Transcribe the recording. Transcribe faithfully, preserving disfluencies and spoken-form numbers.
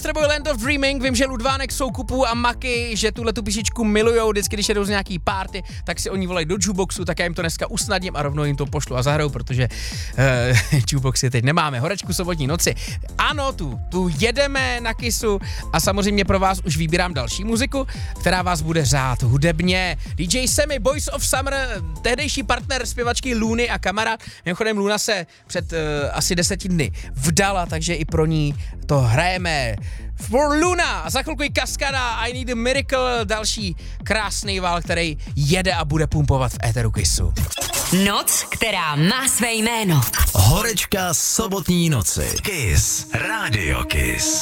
Boy Land of Dreaming, vím, že Ludvánek, Soukupu a Maky, že tuhle tu písničku milujou, vždycky, když jedou z nějaký party, tak si oni volají do jukeboxu, tak já jim to dneska usnadním a rovnou jim to pošlu a zahraju, protože uh, jukeboxy teď nemáme. Horečku sobotní noci. Ano, tu, tu jedeme na Kissu a samozřejmě pro vás už vybírám další muziku, která vás bude řát hudebně. D J Sammy, Boys of Summer, tehdejší partner zpěvačky Luny a kamarád. Mimochodem Luna se před uh, asi deseti dny vdala, takže i pro ní to hrajeme. For Luna a za chvilku i Kaskada, I Need a Miracle, další krásný val, který jede a bude pumpovat v éteru Kissu. Noc, která má své jméno. Horečka sobotní noci. Kiss. Radio Kiss.